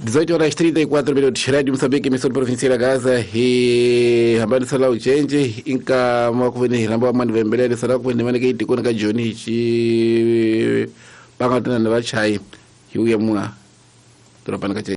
18 horas 34 minutos, Rádio Moçambique, emissora provincial da Gaza, e habari sala uchenje, inka mwakuveni ramba mani vembelele sala kuveni mani keiti kuna ka Johnny chi pangatana na bachai, hiu ya mua, turapana kache